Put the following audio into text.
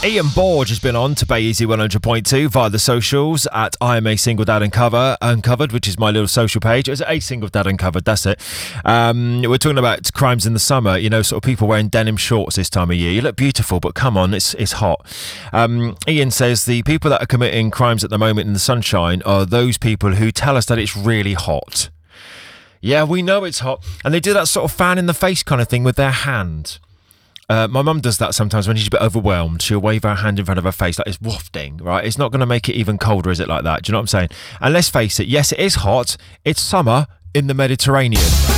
Ian Borge has been on to Bay Easy 100.2 via the socials at I Am A Single Dad Uncovered, which is my little social page. It's A Single Dad Uncovered, that's it. We're talking about crimes in the summer, you know, sort of people wearing denim shorts this time of year. You look beautiful, but come on, it's hot. Ian says the people that are committing crimes at the moment in the sunshine are those people who tell us that it's really hot. Yeah, we know it's hot. And they do that sort of fan in the face kind of thing with their hand. My mum does that sometimes when she's a bit overwhelmed. She'll wave her hand in front of her face like it's wafting, right? It's not going to make it even colder, is it, like that? Do you know what I'm saying? And let's face it, yes, it is hot. It's summer in the Mediterranean.